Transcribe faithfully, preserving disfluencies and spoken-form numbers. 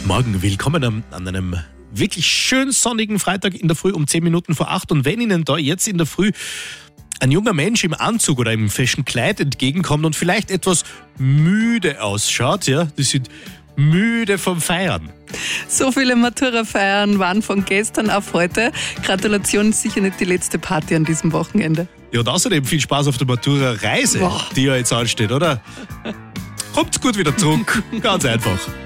Morgen, willkommen an, an einem wirklich schön sonnigen Freitag in der Früh um zehn Minuten vor acht. Und wenn Ihnen da jetzt in der Früh ein junger Mensch im Anzug oder im fashion Kleid entgegenkommt und vielleicht etwas müde ausschaut, ja, die sind müde vom Feiern. So viele Matura-Feiern waren von gestern auf heute. Gratulation, ist sicher nicht die letzte Party an diesem Wochenende. Ja, und außerdem viel Spaß auf der Matura-Reise, Boah. die ja jetzt ansteht, oder? Kommt gut wieder zurück, ganz einfach.